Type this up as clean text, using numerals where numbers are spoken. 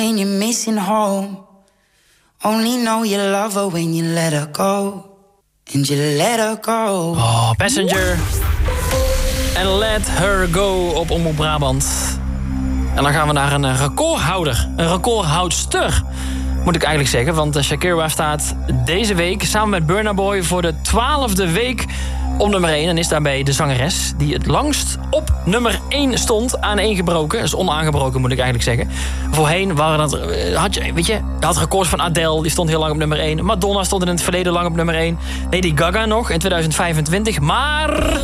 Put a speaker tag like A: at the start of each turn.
A: And you're missing home. Only know you love her when you let her go. And you let her go.
B: Oh, Passenger. En Let Her Go op Omroep Brabant. En dan gaan we naar een recordhouder. Een recordhoudster, moet ik eigenlijk zeggen. Want Shakira staat deze week samen met Burna Boy voor de 12e week op nummer 1. En is daarbij de zangeres die het langst op nummer 1 stond aaneengebroken. Dat is onaangebroken, moet ik eigenlijk zeggen. Voorheen waren dat, je had records van Adele, die stond heel lang op nummer 1. Madonna stond in het verleden lang op nummer 1. Lady Gaga nog in 2025. Maar